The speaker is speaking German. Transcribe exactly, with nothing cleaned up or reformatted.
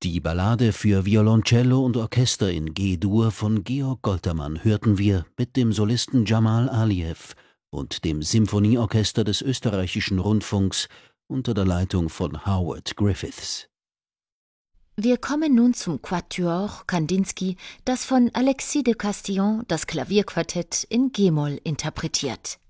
Die Ballade für Violoncello und Orchester in G-Dur von Georg Goltermann hörten wir mit dem Solisten Jamal Aliyev und dem Symphonieorchester des Österreichischen Rundfunks unter der Leitung von Howard Griffiths. Wir kommen nun zum Quatuor Kandinsky, das von Alexis de Castillon das Klavierquartett in G-Moll interpretiert.